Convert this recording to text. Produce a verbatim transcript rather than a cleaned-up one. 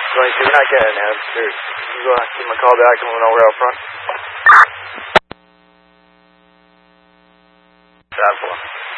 twenty-two, we're not getting it, dude. You go give him a call back and we'll know we're out front. Travel.